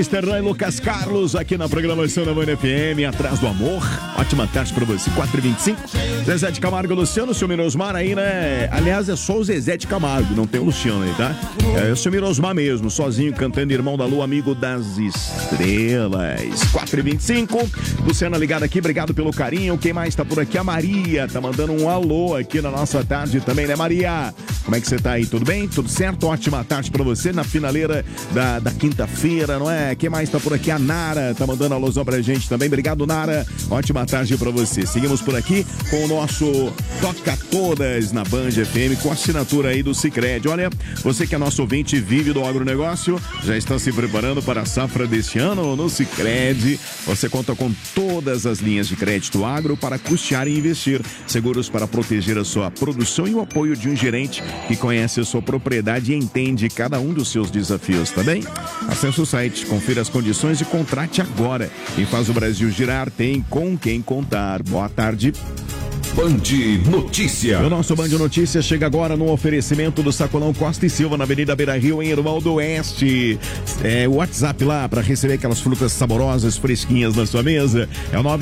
Sterlan e Lucas Carlos aqui na programação da Band FM, Atrás do Amor. Ótima tarde pra você, 4h25. Zezé de Camargo, Luciano, o seu Mirosmar aí, né? Aliás, é só o Zezé de Camargo, não tem o Luciano aí, tá? É o seu Mirosmar mesmo, sozinho, cantando Irmão da Lua, amigo das estrelas. 4h25. Luciana ligada aqui, obrigado pelo carinho. Quem mais tá por aqui? A Maria tá mandando um alô aqui na nossa tarde também, né, Maria? Como é que você tá aí? Tudo bem? Tudo certo? Ótima tarde pra você na finaleira da quinta-feira, não é? Quem mais tá por aqui? A Nara tá mandando alusão pra gente também. Obrigado, Nara. Ótima tarde pra você. Seguimos por aqui com o nosso Toca Todas na Band FM, com a assinatura aí do Sicredi. Olha, você que é nosso ouvinte e vive do agronegócio, já está se preparando para a safra deste ano no Sicredi. Você conta com todas as linhas de crédito agro para custear e investir, seguros para proteger a sua produção e o apoio de um gerente que conhece a sua propriedade e entende cada um dos seus desafios, tá bem? Acesse o site, confira as condições e contrate agora. Quem faz o Brasil girar tem com quem contar. Boa tarde. Band Notícia. O nosso Band Notícia chega agora no oferecimento do Sacolão Costa e Silva, na Avenida Beira-Rio, em Irmão do Oeste. O WhatsApp lá para receber aquelas frutas saborosas, fresquinhas na sua mesa é o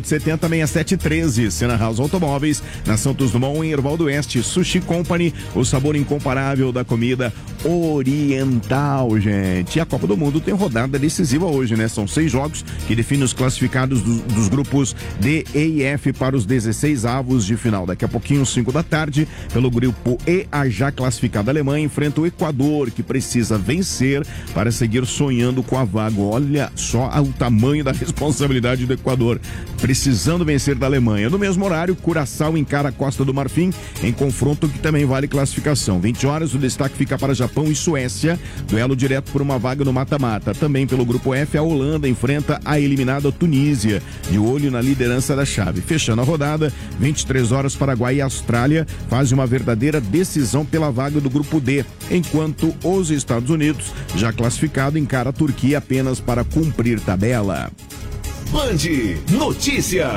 988706713. Sena House Automóveis, na Santos Dumont, em Irmão do Oeste. Sushi Company, o sabor incomparável da comida oriental, gente. E a Copa do Mundo tem rodada decisiva hoje, né? São 6 jogos que definem os classificados dos grupos D, E e F para os 16 avos de final. Daqui a pouquinho, 5 da tarde, pelo grupo E, a já classificada Alemanha enfrenta o Equador, que precisa vencer para seguir sonhando com a vaga. Olha só o tamanho da responsabilidade do Equador, precisando vencer da Alemanha. No mesmo horário, Curaçao encara a Costa do Marfim em confronto que também vale classificação. 20 horas, o destaque fica para Japão e Suécia, duelo direto por uma vaga no mata-mata. Também pelo grupo F, a Holanda enfrenta a eliminada Tunísia, de olho na liderança da chave. Fechando a rodada, 23 horas, Paraguai e Austrália fazem uma verdadeira decisão pela vaga do grupo D, enquanto os Estados Unidos, já classificado, encara a Turquia apenas para cumprir tabela. Band Notícia.